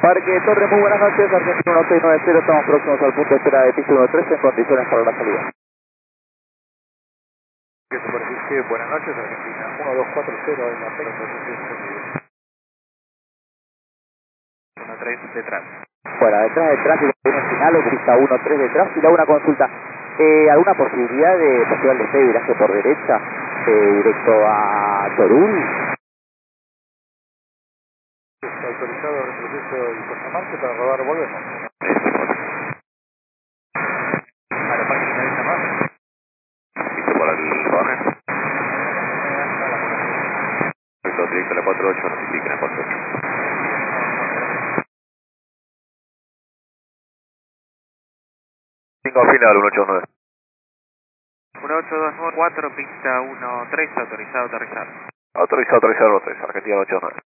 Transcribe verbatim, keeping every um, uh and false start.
Parque Torre, muy buenas noches, Argentina uno seis nueve cero, estamos próximos al punto de espera de piso uno tres en condiciones para la salida. Superficie, buenas noches, Argentina uno dos cuatro cero en la pelota, uno tres detrás. Fuera, detrás de tránsito, uno final, pista uno tres detrás, y le hago una consulta. Eh, ¿Alguna posibilidad de posible despegue de viraje por derecha, eh, directo a Torul? Está autorizado el retroceso y Costamarque para rodar, volvemos. Aeroparque finaliza más. Listo para el rodaje. Perfecto, directo a la cuatro ocho, notifiquen a cuatro ocho. cinco final, uno ocho nueve. uno ocho dos nueve cuatro, pista uno tres, autorizado a aterrizar. Autorizado, autorizado, uno tres, Argentina uno ocho nueve.